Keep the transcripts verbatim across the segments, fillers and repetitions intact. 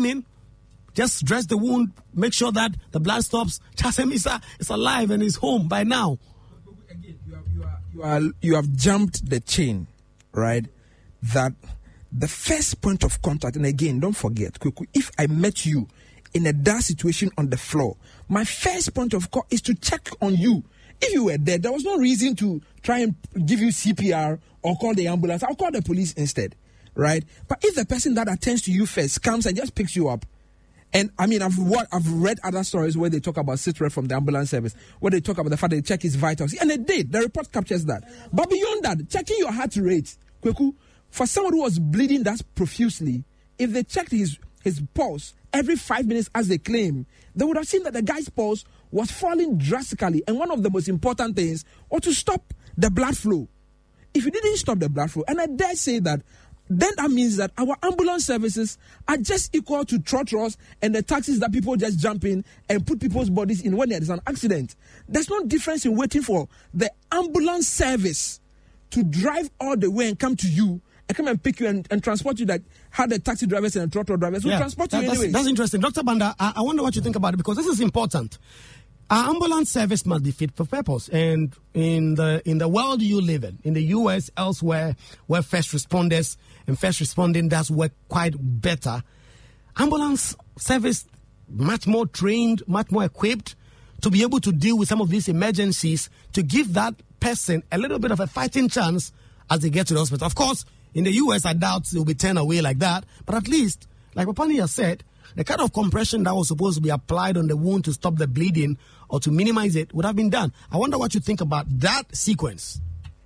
cleaning, just dress the wound, make sure that the blood stops. Chasemisa is alive and is home by now. Again, you, are, you, are, you, are, you have jumped the chain, right? That the first point of contact, and again, don't forget, if I met you in a dark situation on the floor, my first point of call is to check on you. If you were dead, there was no reason to try and give you C P R or call the ambulance. I'll call the police instead, right? But if the person that attends to you first comes and just picks you up, and I mean, I've what I've read other stories where they talk about sit-rep from the ambulance service, where they talk about the fact that they check his vitals, and they did. The report captures that. But beyond that, checking your heart rate, Kweku, for someone who was bleeding that profusely, if they checked his his pulse every five minutes as they claim, they would have seen that the guy's pulse was falling drastically. And one of the most important things was to stop the blood flow. If you didn't stop the blood flow, and I dare say that, then that means that our ambulance services are just equal to trotros and the taxis that people just jump in and put people's bodies in when there is an accident. There's no difference in waiting for the ambulance service to drive all the way and come to you and come and pick you and, and transport you, like how the taxi drivers and the trotro drivers will yeah, transport you that, anyway. That's, that's interesting. Doctor Banda, I, I wonder what you think about it, because this is important. Our ambulance service must be fit for purpose. And in the in the world you live in, in the U S, elsewhere, where first responders and first responding does work quite better, ambulance service much more trained, much more equipped to be able to deal with some of these emergencies, to give that person a little bit of a fighting chance as they get to the hospital. Of course, in the U S, I doubt it will be turned away like that. But at least, like Papani has said, the kind of compression that was supposed to be applied on the wound to stop the bleeding or to minimize it would have been done. I wonder what you think about that sequence.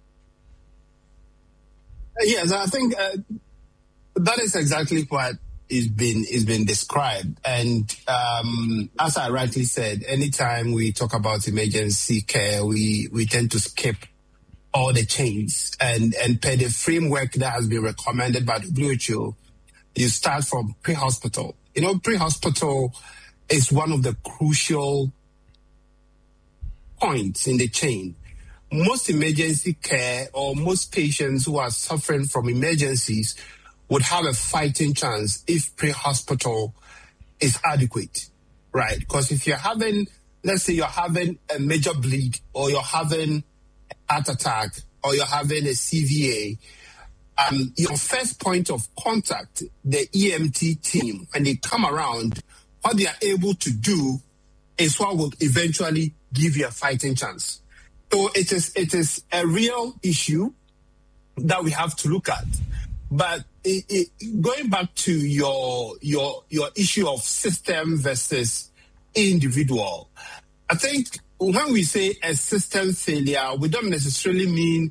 Yes, I think uh, that is exactly what is been is been described. And um, as I rightly said, anytime we talk about emergency care, we, we tend to skip all the chains. And, and per the framework that has been recommended by the W H O, you start from pre-hospital. You know, pre-hospital is one of the crucial points in the chain. Most emergency care or most patients who are suffering from emergencies would have a fighting chance if pre-hospital is adequate, right? Because if you're having, let's say you're having a major bleed, or you're having a heart attack, or you're having a C V A, um, your first point of contact, the E M T team, when they come around, what they are able to do is what will eventually give you a fighting chance. So it is it is a real issue that we have to look at. But it, it, going back to your your your issue of system versus individual, I think when we say a system failure, we don't necessarily mean,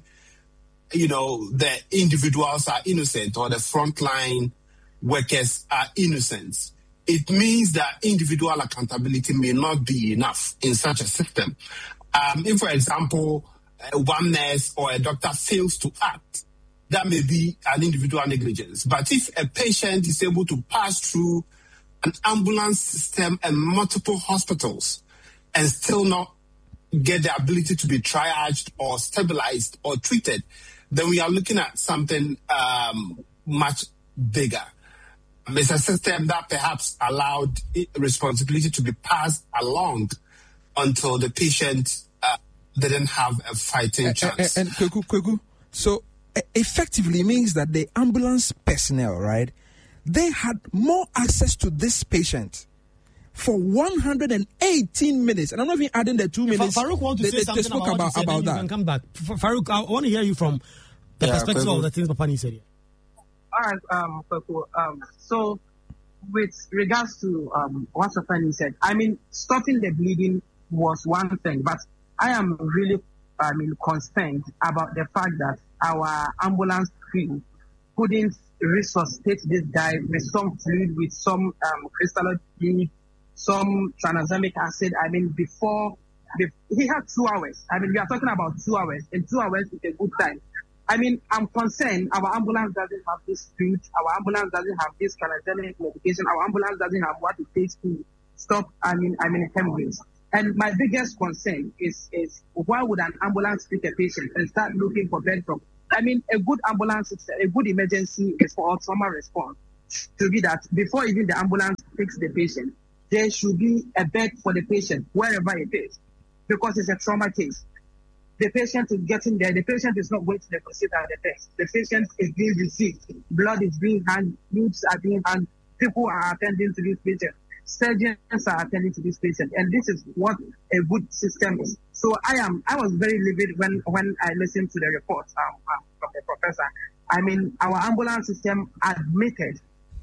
you know, the individuals are innocent or the frontline workers are innocent. It means that individual accountability may not be enough in such a system. Um, if, for example, uh, one nurse or a doctor fails to act, that may be an individual negligence. But if a patient is able to pass through an ambulance system and multiple hospitals and still not get the ability to be triaged or stabilized or treated, then we are looking at something um, much bigger. It's a system that perhaps allowed responsibility to be passed along until the patient uh, didn't have a fighting chance. And, and, and Kweku, Kweku, so uh, effectively means that the ambulance personnel, right, they had more access to this patient for one hundred eighteen minutes. And I'm not even adding the two minutes. Farouk wants to they, say they, something they spoke about, about, said, about that. You can come back. Farouk, I want to hear you from the yeah, perspective Kweku. of the things Papani said here. All right, um, um, so with regards to um, what Papani said, I mean, stopping the bleeding was one thing, but I am really, I mean, concerned about the fact that our ambulance crew couldn't resuscitate this guy with some fluid, with some um, crystalloid fluid, some tranexamic acid. I mean, before, before he had two hours. I mean, we are talking about two hours, and two hours is a good time. I mean, I'm concerned our ambulance doesn't have this fluid, our ambulance doesn't have this tranexamic medication, our ambulance doesn't have what it takes to stop, I mean, I mean, hemorrhage. And my biggest concern is, is why would an ambulance pick a patient and start looking for bed from? I mean, a good ambulance, a good emergency response, trauma response should be that before even the ambulance takes the patient, there should be a bed for the patient wherever it is, because it's a trauma case. The patient is getting there. The patient is not going to negotiate at the desk. The patient is being received. Blood is being handed. Fluids are being handed. People are attending to this patient. Surgeons are attending to this patient. And this is what a good system is. So I am. I was very livid when, when I listened to the report um, um, from the professor. I mean, our ambulance system admitted,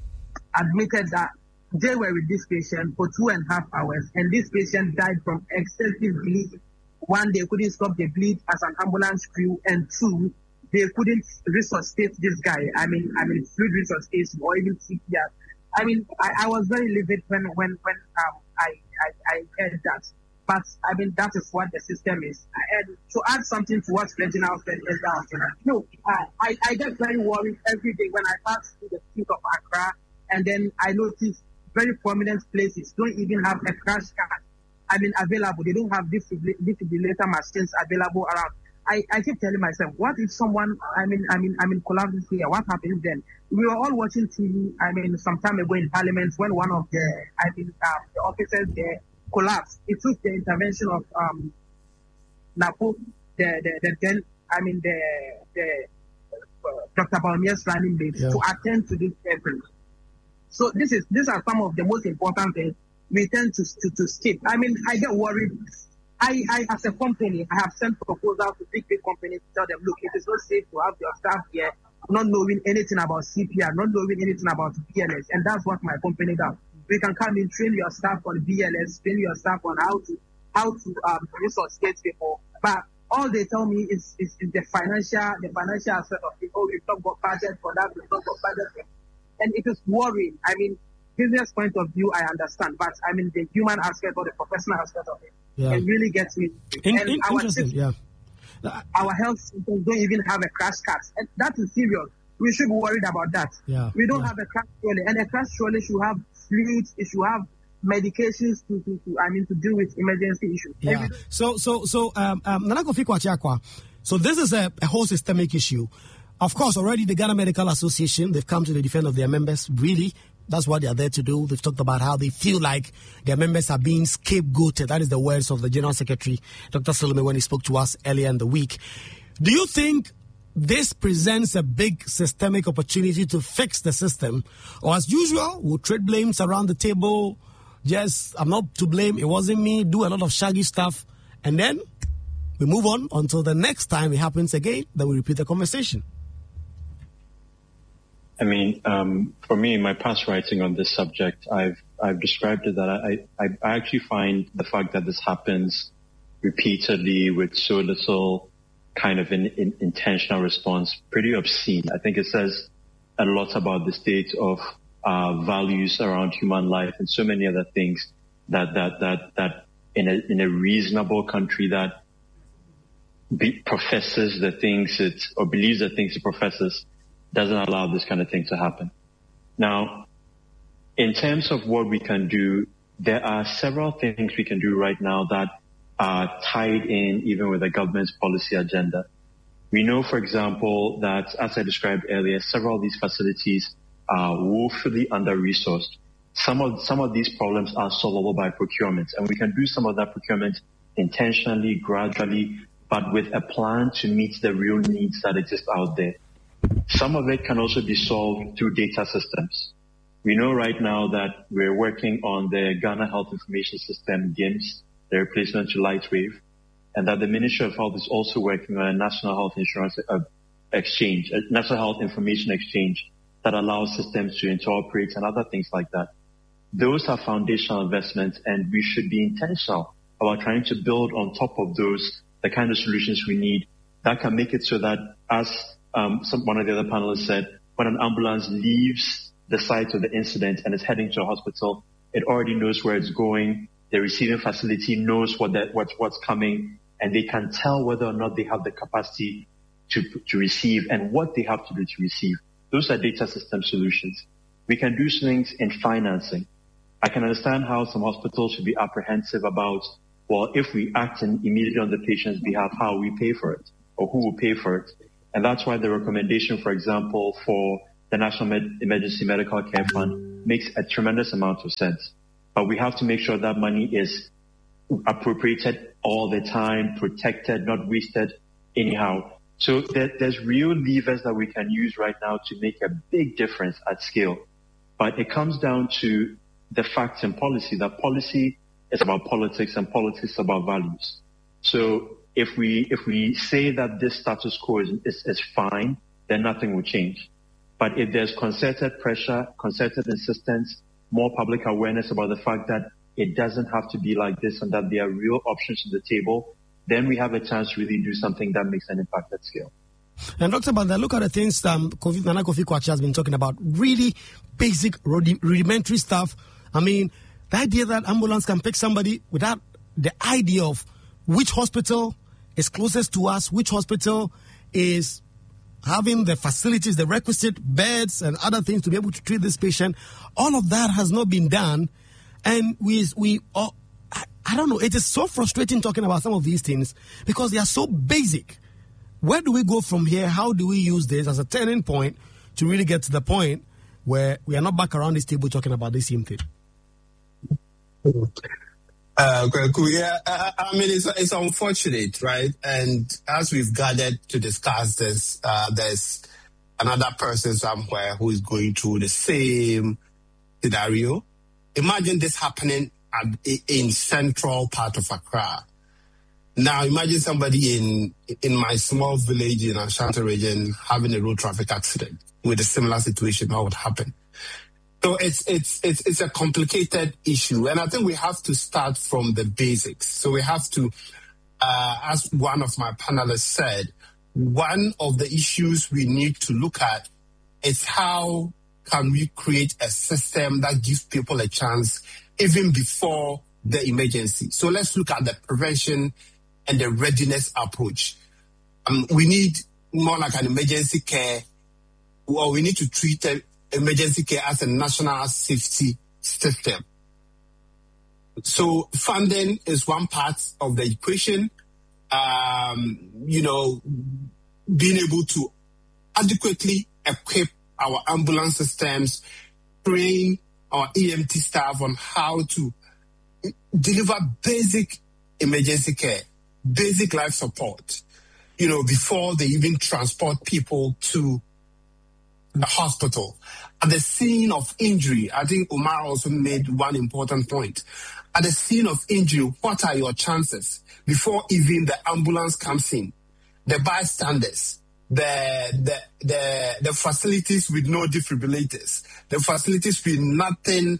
admitted that they were with this patient for two and a half hours, and this patient died from excessive bleeding. One, they couldn't stop the bleed as an ambulance crew, and two, they couldn't resuscitate this guy. I mean, I mean, fluid resuscitation or even C P R. I mean, I, I was very livid when when when um, I, I I heard that. But I mean, that is what the system is. And to add something to what Reginald said is that no, I, I I get very worried every day when I pass through the street of Accra, and then I notice very prominent places don't even have a crash card. I mean, available. They don't have defibrillator machines available around. I, I keep telling myself, what if someone, I mean, I mean, I mean, collapses here? What happens then? We were all watching T V, I mean, some time ago in Parliament when one of the, I mean, uh, the officers there collapsed. It took the intervention of um, Napo, the, the, the then, I mean, the, the uh, Doctor Baumia's running mate yeah. to attend to this person. So this is, these are some of the most important things we tend to, to, to skip. I mean, I get worried. I, I, as a company, I have sent proposals to big, big companies to tell them, look, it is not safe to have your staff here not knowing anything about C P R, not knowing anything about B L S. And that's what my company does. We can come in, train your staff on B L S, train your staff on how to how to um, resuscitate people. But all they tell me is, is, is the financial the financial aspect of it. Oh, we've not got budget for that, we've not got budget for that. And it is worrying. I mean, business point of view, I understand, but I mean the human aspect or the professional aspect of it, yeah. it really gets me. In, and in, our interesting, system, yeah. Our health systems don't even have a crash cart, and that is serious. We should be worried about that. Yeah. We don't yeah. have a crash trolley, and a crash trolley should have fluids. It should have medications to, to, to I mean, to deal with emergency issues. Yeah. Every- so, so, so, um, um, Nana Kofi Kwachiakwa. So this is a, a whole systemic issue. Of course, already the Ghana Medical Association, they've come to the defense of their members. Really, that's what they are there to do. They've talked about how they feel like their members are being scapegoated. That is the words of the General Secretary, Doctor Salome, when he spoke to us earlier in the week. Do you think this presents a big systemic opportunity to fix the system? Or as usual, we'll trade blames around the table. Just, I'm not to blame. It wasn't me. Do a lot of shaggy stuff. And then we move on until the next time it happens again. Then we repeat the conversation. I mean, um, for me, in my past writing on this subject, I've I've described it that I, I, I actually find the fact that this happens repeatedly with so little kind of an in, intentional response pretty obscene. I think it says a lot about the state of uh, values around human life and so many other things that that that that in a in a reasonable country that be, professes the things it or believes the things it professes doesn't allow this kind of thing to happen. Now, in terms of what we can do, there are several things we can do right now that are tied in even with the government's policy agenda. We know, for example, that, as I described earlier, several of these facilities are woefully under-resourced. Some of, some of these problems are solvable by procurement, and we can do some of that procurement intentionally, gradually, but with a plan to meet the real needs that exist out there. Some of it can also be solved through data systems. We know right now that we're working on the Ghana Health Information System, G I M S, the replacement to Lightwave, and that the Ministry of Health is also working on a National Health Insurance uh, Exchange, a National Health Information Exchange that allows systems to interoperate and other things like that. Those are foundational investments, and we should be intentional about trying to build on top of those the kind of solutions we need that can make it so that, as Um, some, one of the other panelists said, when an ambulance leaves the site of the incident and is heading to a hospital, it already knows where it's going. The receiving facility knows what that, what, what's coming, and they can tell whether or not they have the capacity to, to receive and what they have to do to receive. Those are data system solutions. We can do things in financing. I can understand how some hospitals should be apprehensive about, well, if we act in, immediately on the patient's behalf, how we pay for it or who will pay for it. And that's why the recommendation, for example, for the National Med- Emergency Medical Care Fund makes a tremendous amount of sense. But we have to make sure that money is appropriated all the time, protected, not wasted anyhow. So there, there's real levers that we can use right now to make a big difference at scale. But it comes down to the facts and policy, that policy is about politics and politics is about values. So if we if we say that this status quo is, is, is fine, then nothing will change. But if there's concerted pressure, concerted insistence, more public awareness about the fact that it doesn't have to be like this and that there are real options on the table, then we have a chance to really do something that makes an impact at scale. And Doctor Banda, look at the things um, Kofi, Nana Kofi Kwachi has been talking about, really basic, rudimentary stuff. I mean, the idea that ambulance can pick somebody without the idea of which hospital is closest to us, which hospital is having the facilities, the requisite beds and other things to be able to treat this patient, all of that has not been done. And we, we, uh, I, I don't know, it is so frustrating talking about some of these things because they are so basic. Where do we go from here? How do we use this as a turning point to really get to the point where we are not back around this table talking about the same thing? Uh, yeah, I, I mean, it's, it's unfortunate, right? And as we've gathered to discuss this, uh, there's another person somewhere who is going through the same scenario. Imagine this happening at, in central part of Accra. Now, imagine somebody in in my small village in Ashanti region having a road traffic accident with a similar situation. What would happen? So it's it's it's it's a complicated issue, and I think we have to start from the basics. So we have to, uh, as one of my panelists said, one of the issues we need to look at is how can we create a system that gives people a chance even before the emergency. So let's look at the prevention and the readiness approach. Um, we need more like an emergency care, or we need to treat a emergency care as a national safety system. So funding is one part of the equation. Um, you know, being able to adequately equip our ambulance systems, train our E M T staff on how to deliver basic emergency care, basic life support, you know, before they even transport people to the hospital. At the scene of injury, I think Umar also made one important point. At the scene of injury, what are your chances before even the ambulance comes in? The bystanders, the the the, the facilities with no defibrillators, the facilities with nothing,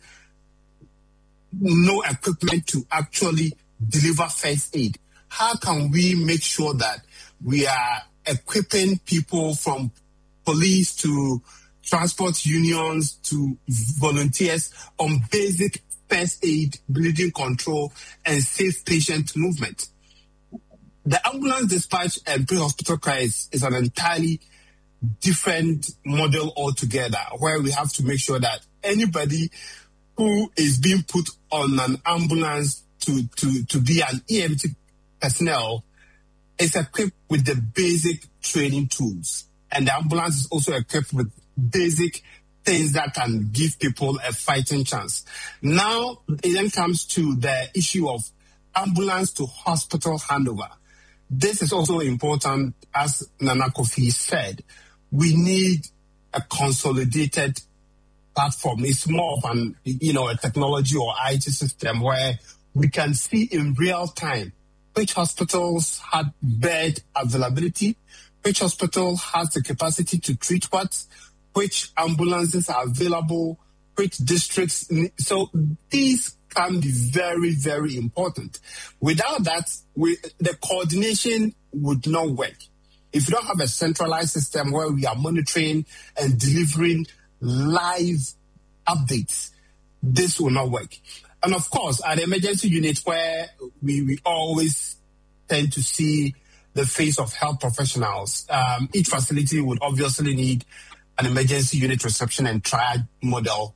no equipment to actually deliver first aid. How can we make sure that we are equipping people from police to transport unions to volunteers on basic first aid, bleeding control, and safe patient movement? The ambulance dispatch and pre-hospital care is, is an entirely different model altogether, where we have to make sure that anybody who is being put on an ambulance to, to, to be an E M T personnel is equipped with the basic training tools. And the ambulance is also equipped with basic things that can give people a fighting chance. Now, it then comes to the issue of ambulance to hospital handover. This is also important, as Nana Kofi said. We need a consolidated platform. It's more of an, you know, a technology or I T system where we can see in real time which hospitals had bed availability, which hospital has the capacity to treat what, which ambulances are available, which districts. So these can be very, very important. Without that, we, the coordination would not work. If you don't have a centralized system where we are monitoring and delivering live updates, this will not work. And of course, at the emergency unit where we, we always tend to see the face of health professionals, um, each facility would obviously need an emergency unit reception and triage model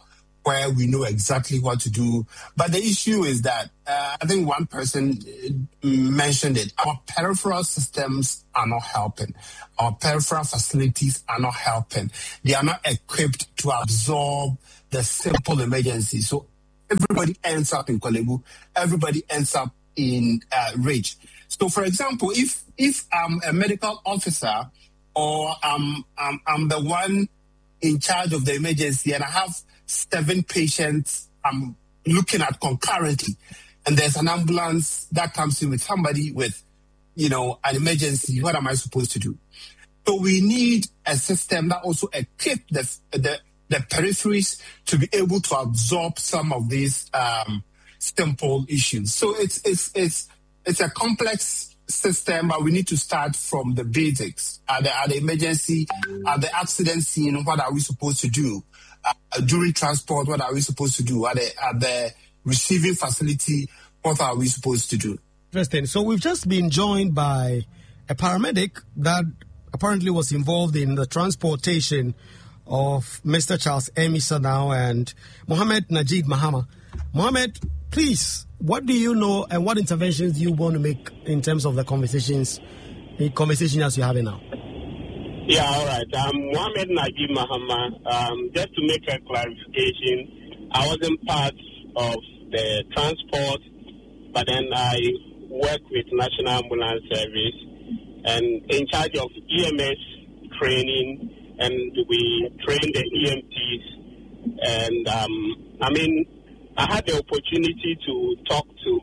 where we know exactly what to do. But the issue is that uh, I think one person mentioned it. Our peripheral systems are not helping. Our peripheral facilities are not helping. They are not equipped to absorb the simple emergency. So everybody ends up in Korle Bu. Everybody ends up in uh, Ridge. So, for example, if if I'm a medical officer or I'm, I'm, I'm the one in charge of the emergency and I have seven patients I'm looking at concurrently, and there's an ambulance that comes in with somebody with, you know, an emergency, what am I supposed to do? So we need a system that also equips the, the, the peripheries to be able to absorb some of these um, simple issues. So it's it's it's it's a complex system, but we need to start from the basics. At the, at the emergency, at the accident scene, what are we supposed to do? Uh, during transport, what are we supposed to do? At the, at the receiving facility, what are we supposed to do? Interesting. So we've just been joined by a paramedic that apparently was involved in the transportation of Mister Charles Emisa now and Mohammed Najib Mahama. Mohammed, please, what do you know and what interventions do you want to make in terms of the conversations, the conversation as you're having now? Yeah, all right. I'm Mohammed Najib Mahama. Um, just to make a clarification, I wasn't part of the transport, but then I work with National Ambulance Service and in charge of E M S training, and we train the E M Ts. And um, I mean, I had the opportunity to talk to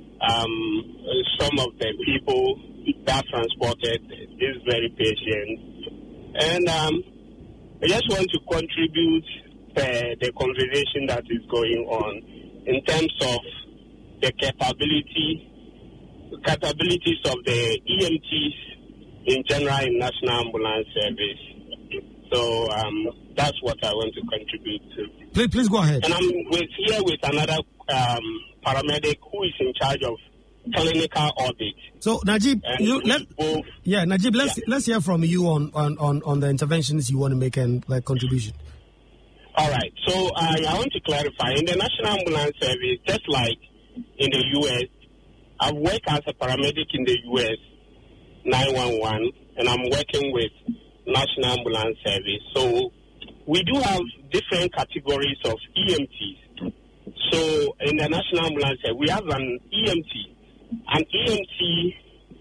um, some of the people that transported this very patient. And um, I just want to contribute the, the conversation that is going on in terms of the capability, capabilities of the E M Ts in general in National Ambulance Service. So um, that's what I want to contribute to. Please, please go ahead. And I'm with, here with another um, paramedic who is in charge of clinical audit. So Najib, And you, let, both, yeah, Najib, let's yeah. let's hear from you on, on, on, on the interventions you want to make and like contribution. All right. So uh, I want to clarify. In the National Ambulance Service, just like in the U S, I've worked as a paramedic in the U S nine one one, and I'm working with National Ambulance Service. So we do have different categories of E M Ts. So in the National Ambulance Service, we have an E M T. An E M T,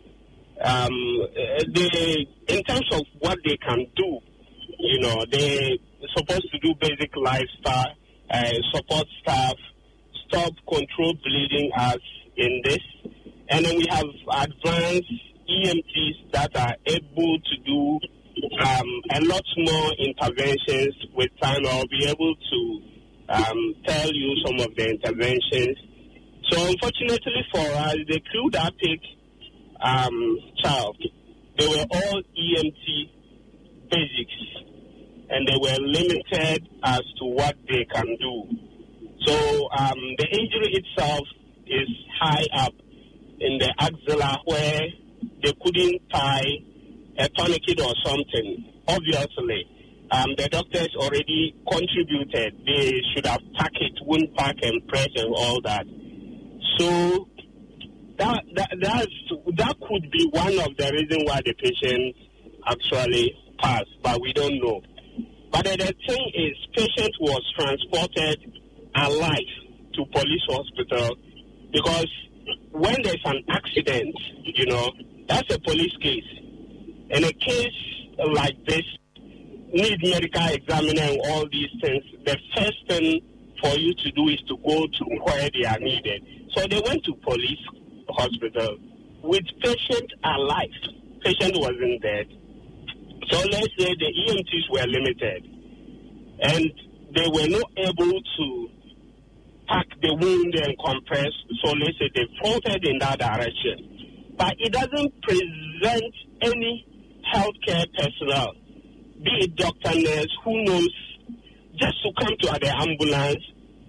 um, they, in terms of what they can do, you know, they're supposed to do basic lifestyle, uh, support staff, stop, control bleeding as in this. And then we have advanced E M Ts that are able to do um, a lot more interventions with time. I'll be able to um, tell you some of the interventions. So unfortunately for us, the crew that picked um, Charles, they were all E M T basics, and they were limited as to what they can do. So um, the injury itself is high up in the axilla where they couldn't tie a tourniquet or something. Obviously, um, the doctors already contributed. They should have packed it, wound pack and press and all that. So that that that's, that could be one of the reasons why the patient actually passed, but we don't know. But the thing is, patient was transported alive to police hospital because when there's an accident, you know, that's a police case. In a case like this, need medical examiner and all these things, the first thing for you to do is to go to where they are needed. So they went to police hospital with patient alive. Patient wasn't dead. So let's say the E M Ts were limited and they were not able to pack the wound and compress. So let's say they floated in that direction. But it doesn't present any healthcare personnel, be it doctor, nurse, who knows, just to come to the ambulance,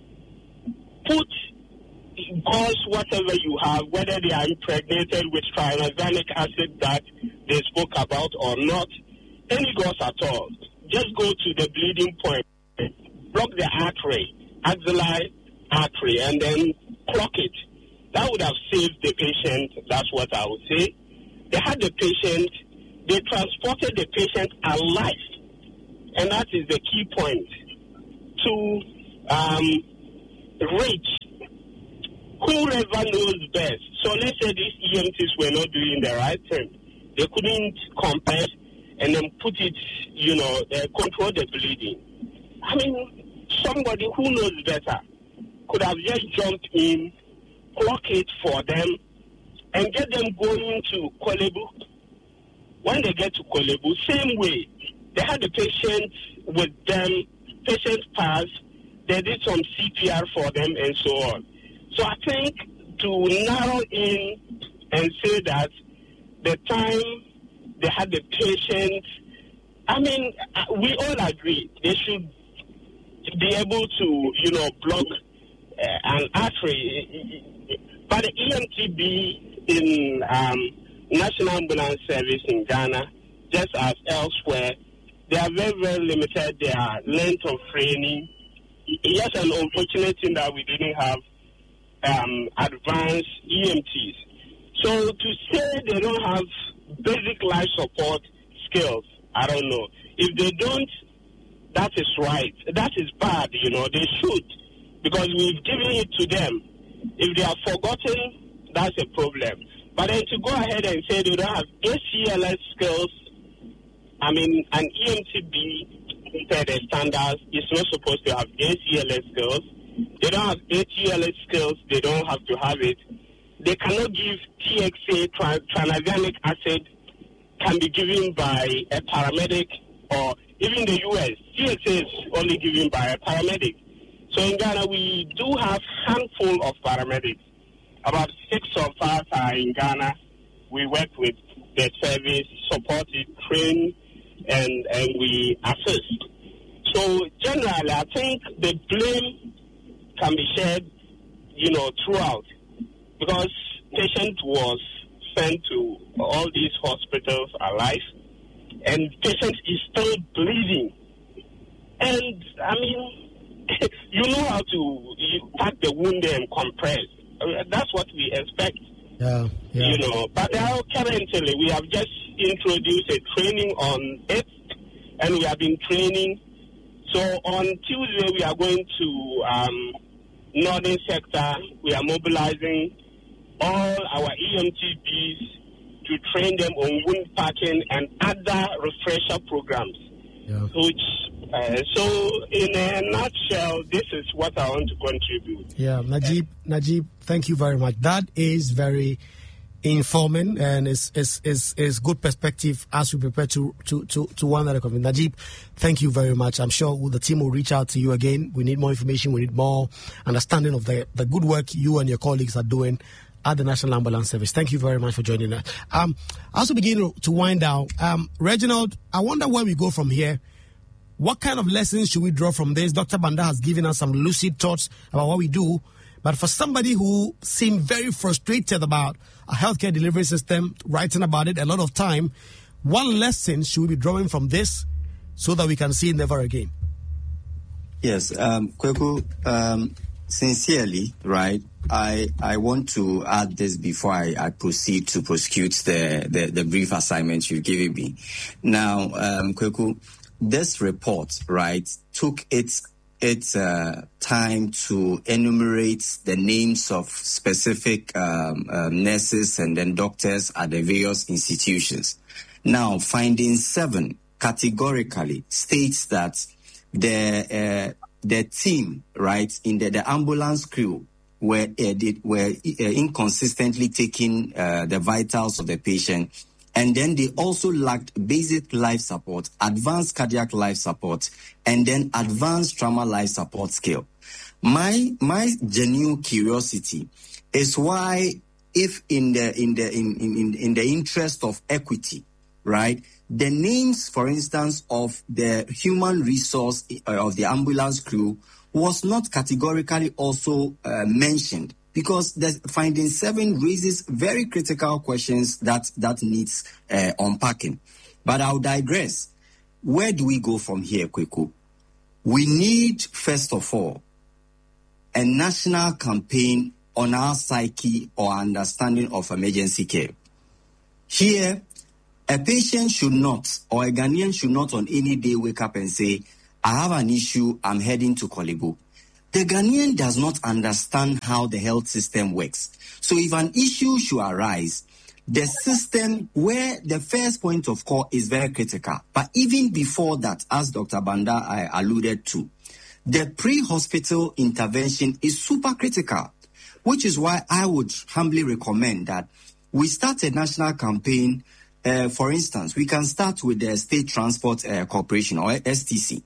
put, cause whatever you have, whether they are impregnated with tranexamic acid that they spoke about or not, any gauze at all. Just go to the bleeding point, block the artery, axillary artery and then clock it. That would have saved the patient. That's what I would say. They had the patient, they transported the patient alive. And that is the key point. To um, reach whoever knows best. So let's say these E M Ts were not doing the right thing. They couldn't compress and then put it, you know, uh, control the bleeding. I mean, somebody who knows better could have just jumped in, clock it for them, and get them going to Korle Bu. When they get to Korle Bu, same way, they had the patient with them, patient pass, they did some C P R for them and so on. So I think to narrow in and say that the time they had the patient, I mean, we all agree they should be able to, you know, block uh, an artery. But the E M T B in um, National Ambulance Service in Ghana, just as elsewhere, they are very, very limited. Their length of training. Yes, an unfortunate thing that we didn't have um, advanced E M Ts. So to say they don't have basic life support skills, I don't know. If they don't, that is right. That is bad, you know. They should, because we've given it to them. If they are forgotten, that's a problem. But then to go ahead and say they don't have A C L S skills, I mean, an E M T B, per the standards, is not supposed to have A C L S skills. They don't have A T L S skills. They don't have to have it. They cannot give T X A, trans- tranexamic acid, can be given by a paramedic, or even the U S, T X A is only given by a paramedic. So in Ghana, we do have handful of paramedics. About six of us are in Ghana. We work with the service, support it, train, and, and we assist. So generally, I think the blame can be shared, you know, throughout, because patient was sent to all these hospitals alive, and patient is still bleeding. And I mean, you know how to you pack the wound and compress. That's what we expect. Yeah, yeah. You know, but now currently we have just introduced a training on it, and we have been training. So on Tuesday we are going to um, Northern Sector. We are mobilizing all our E M T Bs to train them on wound packing and other refresher programs. Yeah. Which, uh, so in a nutshell, this is what I want to contribute. Yeah, Najib, Najib, thank you very much. That is very informing, and it's, it's, it's, it's good perspective as we prepare to, to, to, to one that coming. Najib, thank you very much. I'm sure the team will reach out to you again. We need more information. We need more understanding of the, the good work you and your colleagues are doing at the National Ambulance Service. Thank you very much for joining us. Um, as we begin to wind down, um, Reginald, I wonder where we go from here. What kind of lessons should we draw from this? Doctor Banda has given us some lucid thoughts about what we do. But for somebody who seemed very frustrated about a healthcare delivery system, writing about it a lot of time, what lessons should we be drawing from this so that we can see it never again? Yes, um, Kweku, um, sincerely, right, I I want to add this before I, I proceed to prosecute the, the, the brief assignment you've given me. Now, um, Kweku, this report, right, took its its uh, time to enumerate the names of specific um, uh, nurses and then doctors at the various institutions. Now, finding seven categorically states that the uh, the team, right, in the, the ambulance crew were uh, did, were uh, inconsistently taking uh, the vitals of the patient. And then they also lacked basic life support, advanced cardiac life support, and then advanced trauma life support skill. My my genuine curiosity is why, if in the in the in in in the interest of equity, right, the names, for instance, of the human resource of the ambulance crew was not categorically also uh, mentioned. Because the finding seven raises very critical questions that, that needs uh, unpacking. But I'll digress. Where do we go from here, Kweku? We need, first of all, a national campaign on our psyche or understanding of emergency care. Here, a patient should not, or a Ghanaian should not on any day wake up and say, I have an issue, I'm heading to Korle Bu. The Ghanaian does not understand how the health system works. So if an issue should arise, the system where the first point of call is very critical. But even before that, as Doctor Banda I alluded to, the pre-hospital intervention is super critical, which is why I would humbly recommend that we start a national campaign. Uh, for instance, we can start with the State Transport uh, Corporation, or S T C.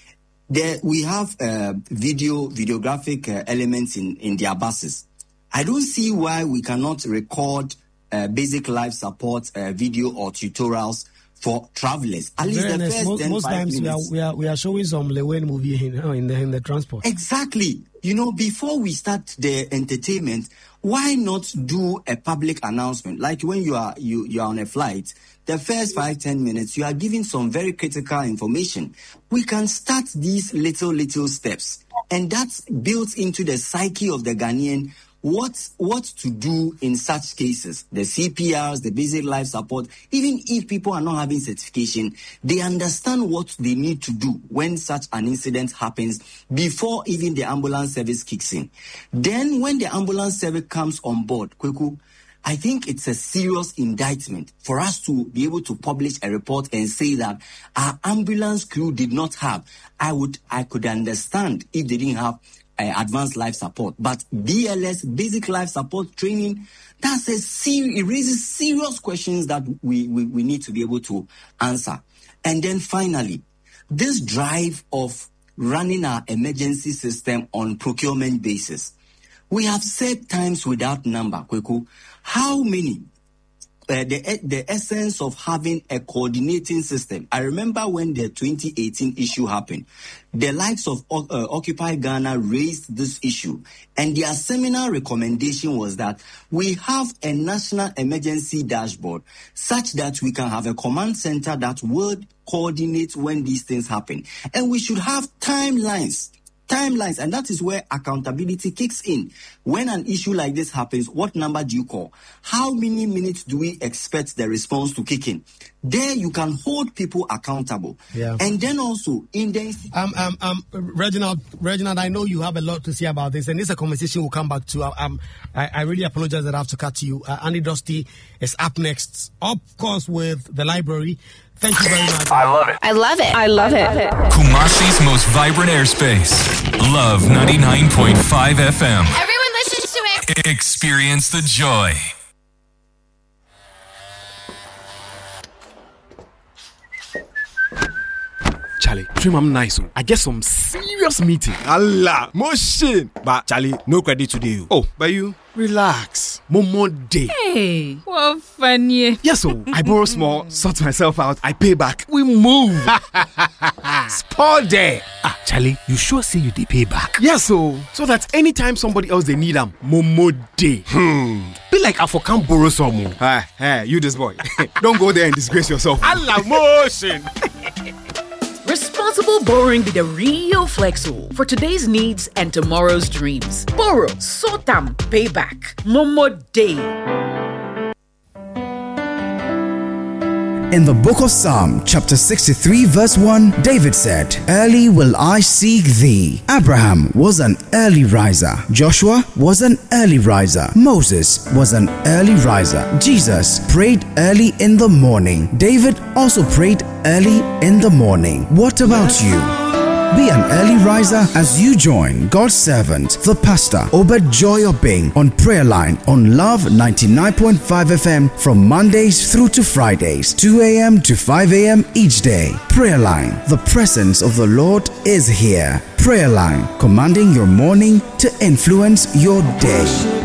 There we have uh, video, videographic uh, elements in, in their buses. I don't see why we cannot record uh, basic life support uh, video or tutorials for travelers. At least the first most, ten, most times we are, we are we are showing some Lewen movie in, in the in the transport. Exactly. You know, before we start the entertainment, why not do a public announcement? Like when you are you you are on a flight, the first five ten minutes you are giving some very critical information. We can start these little little steps, and that's built into the psyche of the Ghanaian. What what to do in such cases? The C P Rs, the basic life support. Even if people are not having certification, they understand what they need to do when such an incident happens before even the ambulance service kicks in. Then when the ambulance service comes on board, Kweku, I think it's a serious indictment for us to be able to publish a report and say that our ambulance crew did not have. I would I could understand if they didn't have Uh, advanced life support, but B L S, basic life support training, that's a ser- it raises serious questions that we, we, we need to be able to answer. And then finally, this drive of running our emergency system on procurement basis. We have said times without number, Kweku, how many Uh, the the essence of having a coordinating system. I remember when the twenty eighteen issue happened, the likes of uh, Occupy Ghana raised this issue, and their seminal recommendation was that we have a national emergency dashboard such that we can have a command center that would coordinate when these things happen, and we should have timelines. Timelines, and that is where accountability kicks in. When an issue like this happens, what number do you call? How many minutes do we expect the response to kick in? There you can hold people accountable. Yeah. And then also in the um um um Reginald Reginald, I know you have a lot to say about this, and this is a conversation we'll come back to. Um, I, I really apologize that I have to cut to you. Uh, Andy Dusty is up next, of course, with the library. Thank you very much. I love it. I love it. I love it. Kumasi's most vibrant airspace. Love ninety-nine point five F M. Everyone listens to it. Experience the joy. Charlie, dream I'm nice. I get some serious meeting. Allah, motion. But Charlie, no credit today. Oh, but you relax. Momo day. Hey, what funny. Yes, so I borrow small, sort myself out, I pay back. We move. Sport day. Ah, Charlie, you sure say you dey pay back? Yes, so so that anytime somebody else they need them, Momo day. Hmm. Be like I for can't borrow some. Hey, hey, you this boy. Don't go there and disgrace yourself. Allah, motion. Responsible borrowing be the real flexo for today's needs and tomorrow's dreams. Borrow, sort them, pay back. Momo day. In the book of Psalm, chapter sixty-three, verse one, David said, "Early will I seek thee." Abraham was an early riser. Joshua was an early riser. Moses was an early riser. Jesus prayed early in the morning. David also prayed early in the morning. What about you? Be an early riser as you join God's servant, the pastor, Obed Joy Obeng, on Prayer Line on Love ninety-nine point five F M from Mondays through to Fridays, two a.m. to five a.m. each day. Prayer Line, the presence of the Lord is here. Prayer Line, commanding your morning to influence your day.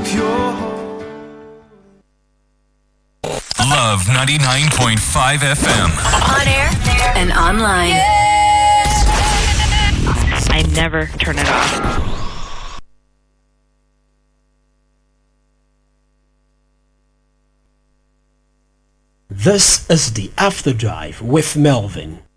Love ninety-nine point five F M. On air and online. I never turn it off. This is the After Drive with Melvin.